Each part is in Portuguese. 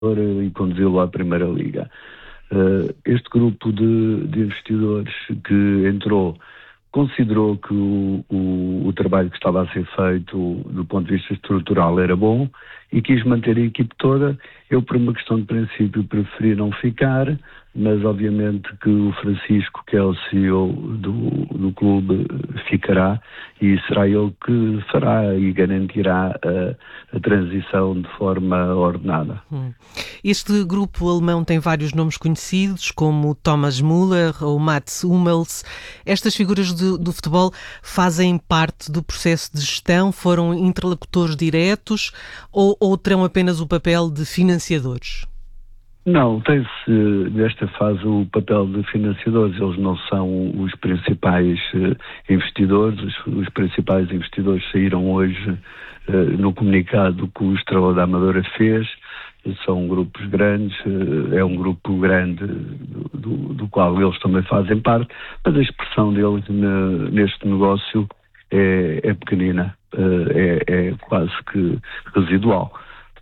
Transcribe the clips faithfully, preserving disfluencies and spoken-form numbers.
e conduzi-lo à Primeira Liga. Uh, este grupo de, de investidores que entrou considerou que o, o, o trabalho que estava a ser feito do ponto de vista estrutural era bom e quis manter a equipe toda. Eu, por uma questão de princípio, preferi não ficar, mas obviamente que o Francisco, que é o C E O do, do clube, ficará e será ele que fará e garantirá a, a transição de forma ordenada. Hum. Este grupo alemão tem vários nomes conhecidos, como Thomas Müller ou Mats Hummels. Estas figuras do, do futebol fazem parte do processo de gestão? Foram interlocutores diretos ou, ou terão apenas o papel de financiadores? Não, tem-se nesta fase o papel de financiadores. Eles não são os principais uh, investidores. Os, os principais investidores saíram hoje uh, no comunicado que o Estrela da Amadora fez. São grupos grandes, uh, é um grupo grande do, do, do qual eles também fazem parte, mas a expressão deles ne, neste negócio é, é pequenina, uh, é, é quase que residual.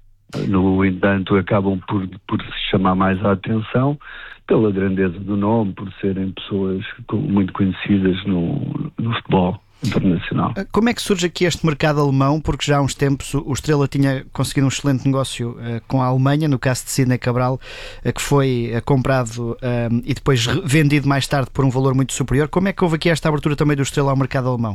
No entanto, acabam por, por chamar mais a atenção pela grandeza do nome, por serem pessoas muito conhecidas no, no futebol internacional. Como é que surge aqui este mercado alemão? Porque já há uns tempos o Estrela tinha conseguido um excelente negócio uh, com a Alemanha, no caso de Sidney Cabral, uh, que foi uh, comprado uh, e depois vendido mais tarde por um valor muito superior. Como é que houve aqui esta abertura também do Estrela ao mercado alemão?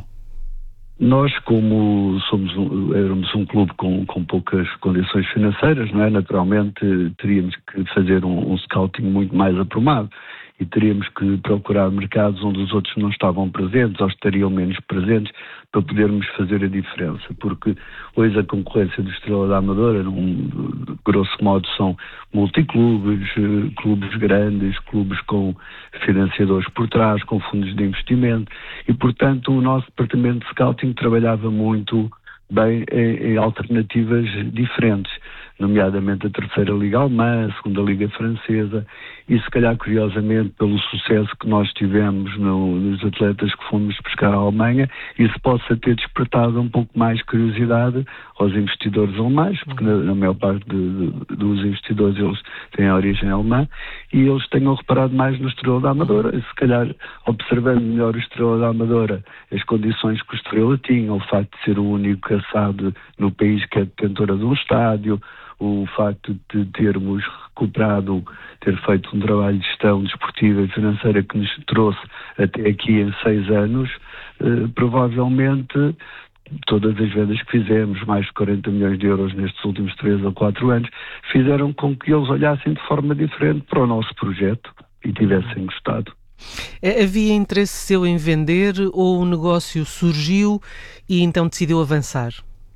Nós, como somos um, éramos um clube com, com poucas condições financeiras, não é? Naturalmente teríamos que fazer um, um scouting muito mais aprumado e teríamos que procurar mercados onde os outros não estavam presentes ou estariam menos presentes para podermos fazer a diferença, porque hoje a concorrência do Estrela da Amadora, num, grosso modo, são multiclubes, clubes grandes, clubes com financiadores por trás, com fundos de investimento e, portanto, o nosso departamento de scouting trabalhava muito bem em, em alternativas diferentes, nomeadamente a terceira Liga Alemã, a segunda Liga Francesa e, se calhar, curiosamente, pelo sucesso que nós tivemos no, nos atletas que fomos buscar à Alemanha, isso possa ter despertado um pouco mais curiosidade aos investidores alemães, porque na, na maior parte de, de, dos investidores eles têm a origem alemã e eles tenham reparado mais no Estrela da Amadora, e, se calhar, observando melhor o Estrela da Amadora, as condições que o Estrela tinha, o facto de ser o único caçado no país que é detentora de um estádio, o facto de termos recuperado, ter feito um trabalho de gestão desportiva e financeira que nos trouxe até aqui em seis anos, eh, provavelmente todas as vendas que fizemos, mais de quarenta milhões de euros nestes últimos três ou quatro anos, fizeram com que eles olhassem de forma diferente para o nosso projeto e tivessem gostado. Havia interesse seu em vender ou o negócio surgiu e então decidiu avançar?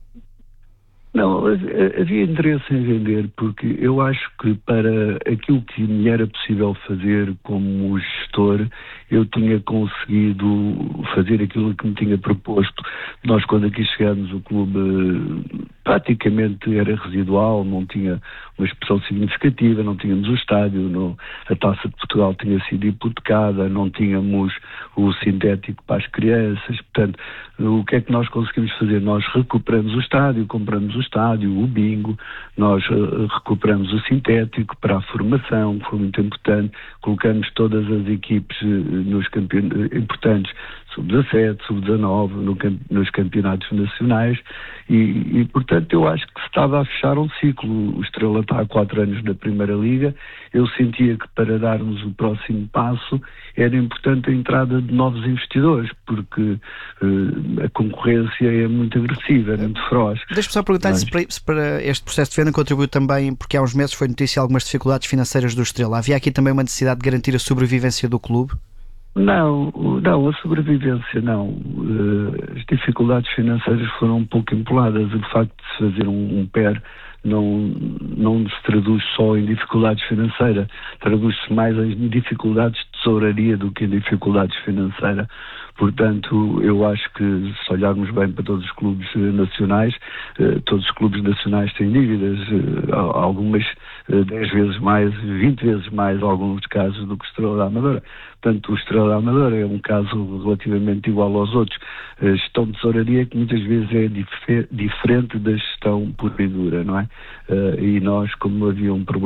Não, havia interesse em vender porque eu acho que para aquilo que me era possível fazer como gestor, eu tinha conseguido fazer aquilo que me tinha proposto. Nós, quando aqui chegámos, o clube praticamente era residual, não tinha uma expressão significativa, não tínhamos o estádio, não, a Taça de Portugal tinha sido hipotecada, não tínhamos o sintético para as crianças. Portanto, o que é que nós conseguimos fazer? Nós recuperamos o estádio, compramos o estádio, o bingo, nós uh, recuperamos o sintético para a formação, que foi muito importante, colocamos todas as equipes uh, nos campeonatos importantes, sub dezassete, sub dezanove, no, nos campeonatos nacionais e, e, portanto, eu acho que se estava a fechar um ciclo. O Estrela está há quatro anos na Primeira Liga, eu sentia que para darmos o próximo passo era importante a entrada de novos investidores, porque uh, a concorrência é muito agressiva, é muito feroz. Deixa-me só perguntar Mas... se, para, se para este processo de venda contribuiu também, porque há uns meses foi notícia algumas dificuldades financeiras do Estrela. Havia aqui também uma necessidade de garantir a sobrevivência do clube? Não, não, a sobrevivência não. As dificuldades financeiras foram um pouco empoladas. O facto de se fazer um, um P E R não, não se traduz só em dificuldades financeiras, traduz-se mais em dificuldades de tesouraria do que em dificuldades financeiras, Portanto, eu acho que se olharmos bem para todos os clubes nacionais, todos os clubes nacionais têm dívidas, algumas dez vezes mais, vinte vezes mais, em alguns casos, do que o Estrela da Amadora. Portanto, o Estrela da Amadora é um caso relativamente igual aos outros. A gestão de tesouraria que muitas vezes é dif- diferente da gestão pura e dura, não é? E nós, como havia um problema